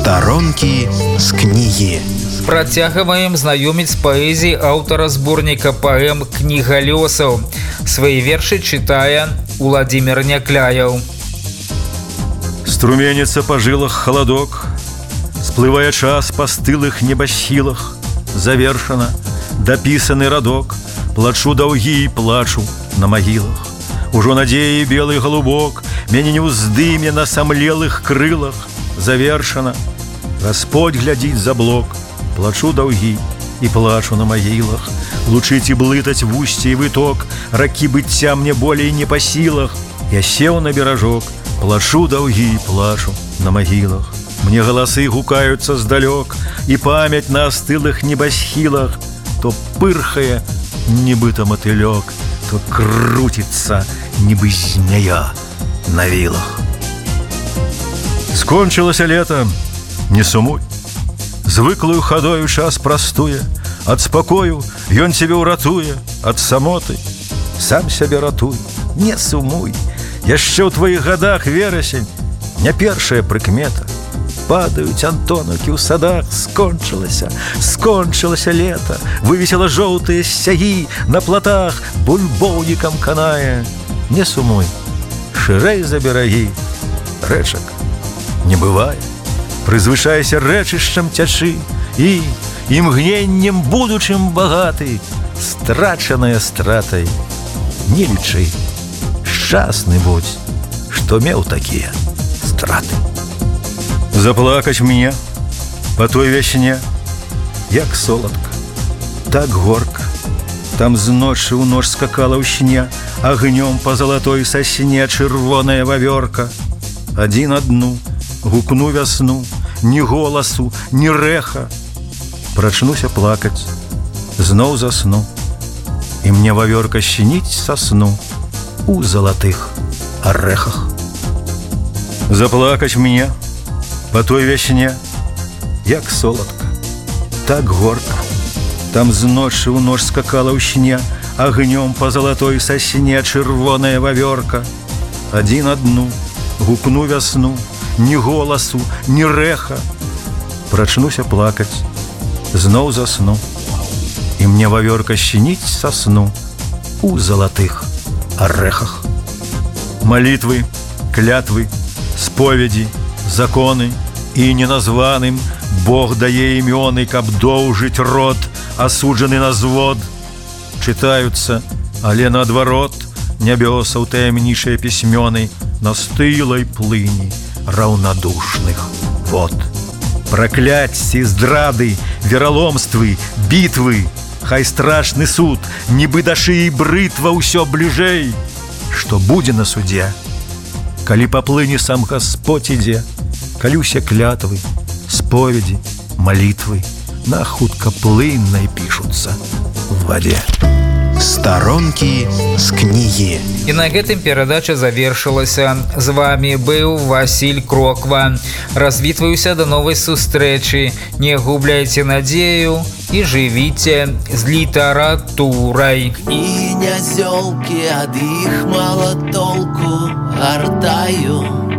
Сторонки с книги. Працягваем знаёміць з паэзіяй аўтара зборніка паэм «Кніга лёсаў». Свае вершы чытае Уладзімір Някляяў. Струменится по жилах холодок, сплывая час по стылых небосхилах. Завершено, дописанный родок, плачу долги и плачу на могилах. Ужо надеи белый голубок меня не уздыме на сомлелых крылах. Завершено, Господь глядит за блок, плачу долги и плачу на могилах. Лучить и блытать в устье и выток, раки быття мне более не по силах. Я сел на бережок, плачу долги и плачу на могилах. Мне голосы гукаются сдалек, и память на остылых небосхилах. То пырхая, небыто мотылек, то крутится, небы змея на вилах. Скончилось лето, не сумуй, звыклую ходою час простуя, от спокою ён тебе уратуе, от самоты сам себе ратуй, не сумуй. Яшчэ ў твоих годах верасень не першая прыкмета. Падаюць антоновки ў садах, скончылася лето, вывесила жоўтыя сцягі на плотах, бульбоўнікам канае. Не сумуй, шырэй за берагі, рэчак не бывае. Прызвышайся рэчышчам цячы і імгненнем будучым багаты, страчаная стратай не лічы. Шчасны будь, што меў такія страты. Заплакать мне по той вясне, як соладка, так горка. Там з ночы ў ноч скакала ў сне, агнём по залатой сосне чырвоная вавёрка. Адзін адну гукну вясну, ні голасу, ні рэха. Прачнуся плакаць, зноў засну, і мне вавёрка щиніць са сну у залатых арэхах. Заплакать мне по той вясне, як соладка, так горка. Там з ночы ў ноч скакала ў сне, агнём по залатой сосне чырвоная вавёрка. Адзін адну гукну вясну, ні голасу, ні рэха. Прачнуся плакаць, зноў засну, і мне вавёрка щиніць са сну у залатых арэхах. Молитвы, клятвы, споведи, законы, и неназваным Бог дае імёны, каб доўжыць род, асуджаны на звод. Чытаюцца, але наадварот, нябёсаў таямнічыя пісьмёны на стылай плыні раўнадушных вод. Пракляцці, здрады, вераломствы, бітвы, хай страшны суд, нібы да шыі брытва ўсё бліжэй. Што будзе на судзе, калі паплыне сам Гасподь ідзе, калі ўсе клятвы, споведи, молитвы на хуткаплыннай пішуцца в вадзе. Сторонки с книги. І на гэтым перадача завершылася. З вами быў Васіль Кроква. Развітваюся до новай сустрэчы. Не губляйце надзею і жывіце з літаратурай. І нязёлкі ад іх мала толку, гартаю